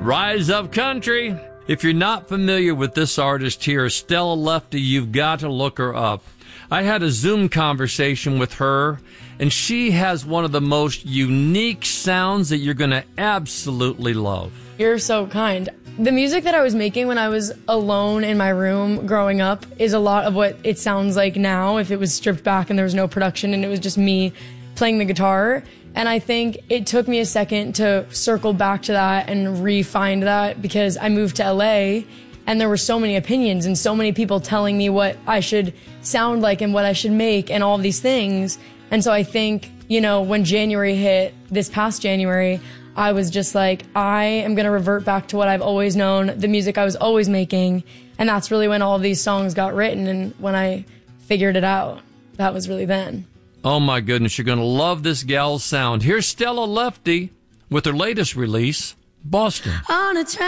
Rise of Country. If you're not familiar with this artist here, Stella Lefty, you've got to look her up. I had a Zoom conversation with her, and she has one of the most unique sounds that you're going to absolutely love. You're so kind. The music that I was making when I was alone in my room growing up is a lot of what it sounds like now if it was stripped back and there was no production and it was just me playing the guitar. And I think it took me a second to circle back to that and re-find that because I moved to LA and there were so many opinions and so many people telling me what I should sound like and what I should make and all of these things. And so I think, you know, when January hit, this past January, I was just like, I am going to revert back to what I've always known, the music I was always making. And that's really when all of these songs got written and when I figured it out. That was really then. Oh, my goodness, you're going to love this gal's sound. Here's Stella Lefty with her latest release, Boston. On a